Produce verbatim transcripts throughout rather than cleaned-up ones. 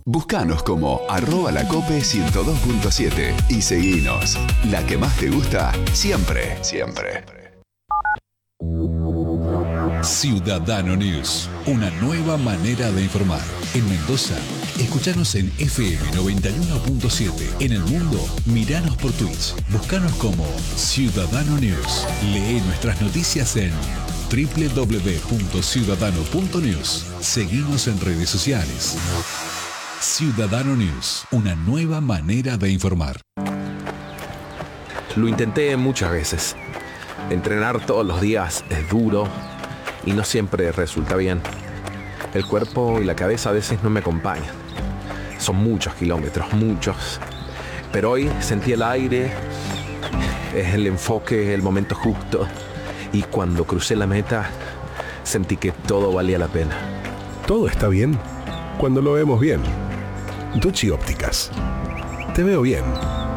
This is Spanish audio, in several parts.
Búscanos como arroba lacope ciento dos punto siete y seguinos. La que más te gusta, siempre, siempre. Ciudadano News, una nueva manera de informar. En Mendoza, escuchanos en F M noventa y uno punto siete. En el mundo, miranos por Twitch. Búscanos como Ciudadano News. Lee nuestras noticias en doble u doble u doble u punto ciudadano punto news. Seguinos en redes sociales. Ciudadano News, una nueva manera de informar. Lo intenté muchas veces. Entrenar todos los días es duro y no siempre resulta bien. El cuerpo y la cabeza a veces no me acompañan. Son muchos kilómetros, muchos. Pero hoy sentí el aire, es el enfoque, el momento justo. Y cuando crucé la meta, sentí que todo valía la pena. Todo está bien cuando lo vemos bien. Ducci Ópticas. Te veo bien.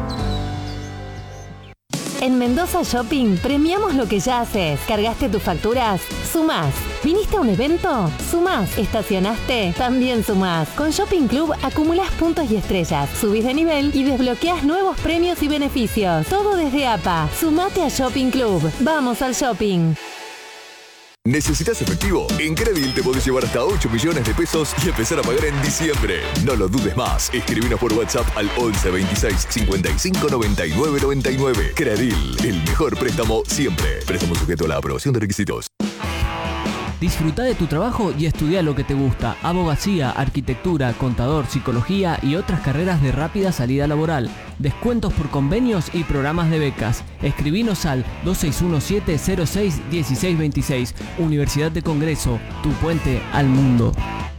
En Mendoza Shopping premiamos lo que ya haces. ¿Cargaste tus facturas? Sumás. ¿Viniste a un evento? Sumás. ¿Estacionaste? También sumás. Con Shopping Club acumulás puntos y estrellas, subís de nivel y desbloqueás nuevos premios y beneficios. Todo desde A P A. Sumate a Shopping Club. Vamos al shopping. ¿Necesitas efectivo? En Credil te podés llevar hasta ocho millones de pesos y empezar a pagar en diciembre. No lo dudes más. Escribinos por WhatsApp al once veintiséis cincuenta y cinco noventa y nueve noventa y nueve. Credil, el mejor préstamo siempre. Préstamo sujeto a la aprobación de requisitos. Disfruta de tu trabajo y estudia lo que te gusta. Abogacía, arquitectura, contador, psicología y otras carreras de rápida salida laboral. Descuentos por convenios y programas de becas. Escribinos al dos seis uno siete cero seis uno seis dos seis. Universidad de Congreso, tu puente al mundo.